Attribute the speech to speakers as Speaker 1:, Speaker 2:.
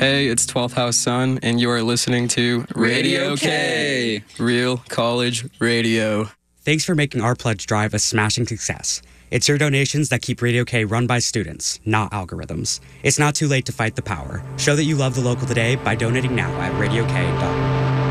Speaker 1: Hey, it's 12th House Sun, and you are listening to Radio K, Real College Radio.
Speaker 2: Thanks for making our pledge drive a smashing success. It's your donations that keep Radio K run by students, not algorithms. It's not too late to fight the power. Show that you love the local today by donating now at radiok.org.